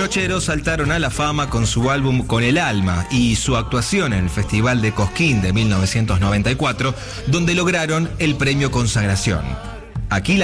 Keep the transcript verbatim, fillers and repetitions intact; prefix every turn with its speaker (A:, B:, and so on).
A: Nocheros saltaron a la fama con su álbum Con el Alma y su actuación en el Festival de Cosquín de mil novecientos noventa y cuatro, donde lograron el premio Consagración. Aquí la